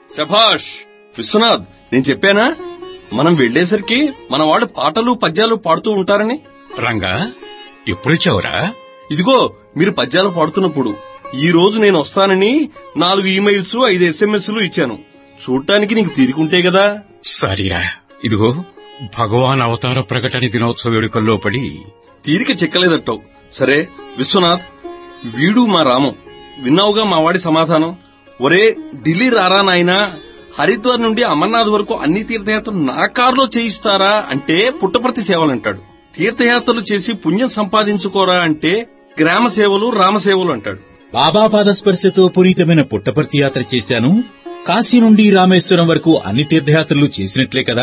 శభాష్ విశ్వనాథ్, నేను చెప్పానా మనం వెళ్లేసరికి మన వాళ్ళు పాటలు పద్యాలు పాడుతూ ఉంటారని? రంగా, ఎప్పుడొచ్చావురా? ఇదిగో మీరు పద్యాలు పాడుతున్నప్పుడు ఈ రోజు నేను వస్తానని 4 ఈమెయిల్స్ 5 SMS ఇచ్చాను. చూడటానికి నీకు తీరికుంటే కదా. సరేరా, ఇదిగో భగవాన్ అవతార ప్రకటన దినోత్సవ వేడుకల్లో పడి తీరిక చెక్కలేదట్టావు. సరే విశ్వనాథ్, వీడు మా రామం. విన్నావుగా మా వాడి సమాధానం. ఒరే ఢిల్లీ రారా నాయనా, హరిద్వార్ నుండి అమర్నాథ్ వరకు అన్ని తీర్థయాత్రలు నా కారులో చేయిస్తారా అంటే పుట్టపర్తి సేవలంటాడు. తీర్థయాత్రలు చేసి పుణ్యం సంపాదించుకోరా అంటే గ్రామ సేవలు రామసేవలు అంటాడు. బాబా పాదస్పర్శతో పునీతమైన పుట్టపర్తి యాత్ర చేశాను, కాశీ నుండి రామేశ్వరం వరకు అన్ని తీర్థయాత్రలు చేసినట్లే కదా.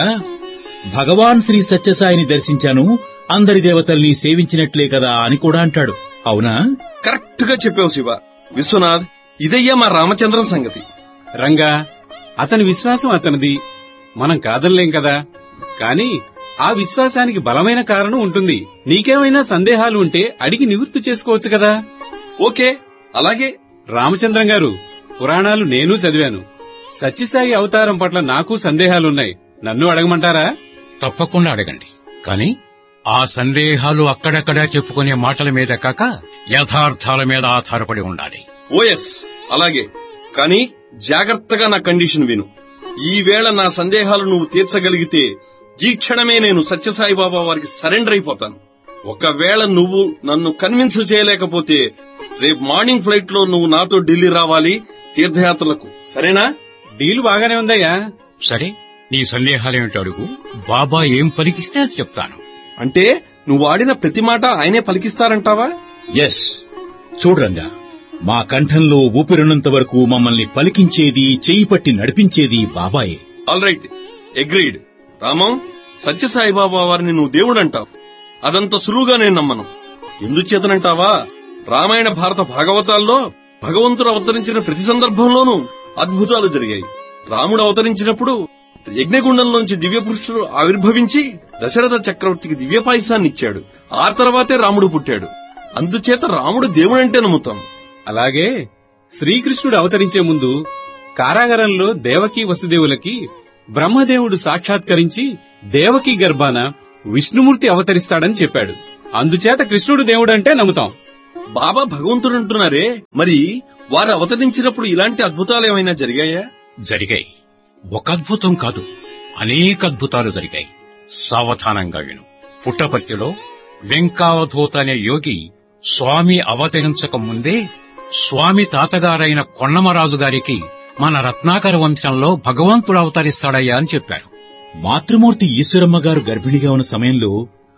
భగవాన్ శ్రీ సత్యసాయిని దర్శించాను, అందరి దేవతల్ని సేవించినట్లే కదా అని కూడా అంటాడు. అవునా? కరెక్ట్ గా చెప్పావు శివ. విశ్వనాథ్, ఇదయ్యా మా రామచంద్రం సంగతి. రంగా, అతని విశ్వాసం అతనిది, మనం కాదనలేం కదా. కాని ఆ విశ్వాసానికి బలమైన కారణం ఉంటుంది. నీకేమైనా సందేహాలు ఉంటే అడిగి నివృత్తి చేసుకోవచ్చు కదా. ఓకే, అలాగే. రామచంద్రం గారు, పురాణాలు నేను చదివాను. సత్యసాయి అవతారం పట్ల నాకు సందేహాలున్నాయి. నన్ను అడగమంటారా? తప్పకుండా అడగండి. కాని ఆ సందేహాలు అక్కడక్కడా చెప్పుకునే మాటల మీద కాక యథార్థాల మీద ఆధారపడి ఉండాలి. ఓఎస్, అలాగే. కానీ జాగ్రత్తగా నా కండిషన్ విను. ఈవేళ నా సందేహాలు నువ్వు తీర్చగలిగితే ఈ క్షణమే నేను సత్యసాయిబాబా వారికి సరెండర్ అయిపోతాను. ఒకవేళ నువ్వు నన్ను కన్విన్స్ చేయలేకపోతే రేపు మార్నింగ్ ఫ్లైట్ లో నువ్వు నాతో ఢిల్లీ రావాలి తీర్థయాత్రలకు. సరేనా? డీలు బాగానే ఉందయ్యా. సరే, నీ సందేహాలేమిటో అడుగు. బాబా ఏం పలికిస్తే అది చెప్తాను. అంటే నువ్వు ఆడిన ప్రతి మాట ఆయనే పలికిస్తారంటావా? ఎస్. చూడ్రంగా, మా కంఠంలో ఊపిరినంత వరకు మమ్మల్ని పలికించేది, చేయి పట్టి నడిపించేది బాబాయే. All right, agreed. రామం, సత్యసాయిబాబా వారిని నువ్వు దేవుడంటావు. అదంత సులువుగా నేను నమ్మను. ఎందుచేతనంటావా? రామాయణ భారత భాగవతాల్లో భగవంతుడు అవతరించిన ప్రతి సందర్భంలోనూ అద్భుతాలు జరిగాయి. రాముడు అవతరించినప్పుడు యజ్ఞగుండంలోంచి దివ్య పురుషుడు ఆవిర్భవించి దశరథ చక్రవర్తికి దివ్య పాయసాన్ని ఇచ్చాడు. ఆ తర్వాతే రాముడు పుట్టాడు. అందుచేత రాముడు దేవుడంటే నమ్ముతాం. అలాగే శ్రీకృష్ణుడు అవతరించే ముందు కారాగారంలో దేవకీ వసుదేవులకి బ్రహ్మదేవుడు సాక్షాత్కరించి దేవకీ గర్భాన విష్ణుమూర్తి అవతరిస్తాడని చెప్పాడు. అందుచేత కృష్ణుడు దేవుడంటే నమ్ముతాం. బాబా భగవంతుడంటున్నారే, మరి వారు అవతరించినప్పుడు ఇలాంటి అద్భుతాలు ఏమైనా జరిగాయా? జరిగాయి. ఒక అద్భుతం కాదు, అనేక అద్భుతాలు జరిగాయి. సావధానంగా విను. పుట్టపర్తిలో వెంకావధూత అనే యోగి స్వామి అవతరించక ముందే స్వామి తాతగారైన కొండమరాజు గారికి మన రత్నాకర వంశంలో భగవంతుడు అవతరిస్తాడయ్యా అని చెప్పారు. మాతృమూర్తి ఈశ్వరమ్మ గారు గర్భిణిగా ఉన్న సమయంలో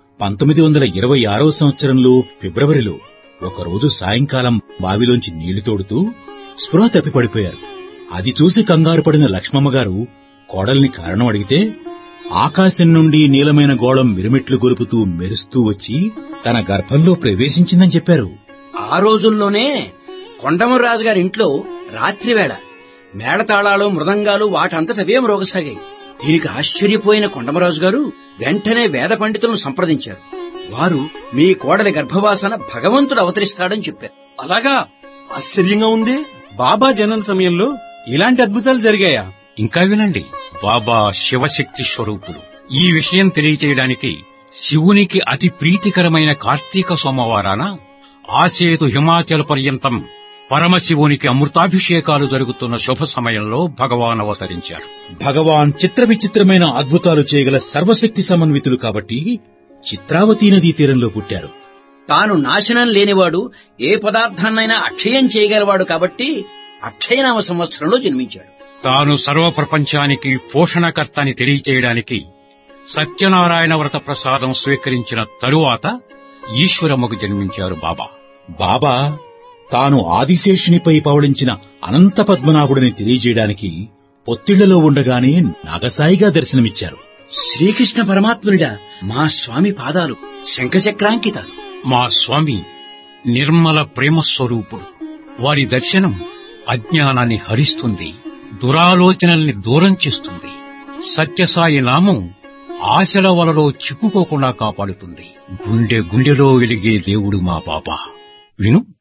1926వ సంవత్సరంలో ఫిబ్రవరిలో ఒకరోజు సాయంకాలం బావిలోంచి నీళ్లు తోడుతూ స్పృహ తప్పి పడిపోయారు. అది చూసి కంగారు పడిన లక్ష్మమ్మ గారు కోడల్ని కారణం అడిగితే ఆకాశం నుండి నీలమైన గోళం మిరుమిట్లు గొలుపుతూ మెరుస్తూ వచ్చి తన గర్భంలో ప్రవేశించిందని చెప్పారు. ఆ రోజుల్లోనే కొండమరాజు గారి ఇంట్లో రాత్రివేళ మేళతాళాలు మృదంగాలు వాటంతటవే మ్రోగసాగాయి. దీనికి ఆశ్చర్యపోయిన కొండమరాజు గారు వెంటనే వేద పండితులను సంప్రదించారు. వారు మీ కోడలి గర్భవాసన భగవంతుడు అవతరిస్తాడని చెప్పారు. అలాగా? ఆశ్చర్యంగా ఉంది. బాబా జనన సమయంలో ఇలాంటి అద్భుతాలు జరిగాయా? ఇంకా వినండి. బాబా శివశక్తి స్వరూపుడు. ఈ విషయం తెలియచేయడానికి శివునికి అతి ప్రీతికరమైన కార్తీక సోమవారాన ఆసేతు హిమాచల్ పర్యంతం పరమశివునికి అమృతాభిషేకాలు జరుగుతున్న శుభ సమయంలో భగవాన్ అవతరించారు. భగవాన్ చిత్ర విచిత్రమైన అద్భుతాలు చేయగల సర్వశక్తి సమన్వితులు కాబట్టి చిత్రావతీ నదీ తీరంలో పుట్టారు. తాను నాశనం లేనివాడు, ఏ పదార్థాన్నైనా అక్షయం చేయగలవాడు కాబట్టి అక్షయనామ సంవత్సరంలో జన్మించాడు. తాను సర్వప్రపంచానికి పోషణకర్త అని తెలియచేయడానికి సత్యనారాయణ వ్రత ప్రసాదం స్వీకరించిన తరువాత ఈశ్వరమ్మకు జన్మించారు బాబా. బాబా తాను ఆదిశేషునిపై పవళించిన అనంత పద్మనాభుడిని తెలియజేయడానికి పొత్తిళ్లలో ఉండగానే నాగసాయిగా దర్శనమిచ్చారు. శ్రీకృష్ణ పరమాత్మునిడా మా స్వామి పాదాలు శంఖచక్రాంకితాలు. మా స్వామి నిర్మల ప్రేమస్వరూపుడు. వారి దర్శనం అజ్ఞానాన్ని హరిస్తుంది, దురాలోచనల్ని దూరం చేస్తుంది. సత్యసాయి నామం ఆశల వలలో చిక్కుకోకుండా కాపాడుతుంది. గుండెలో వెలిగే దేవుడు మా బాబా. విను.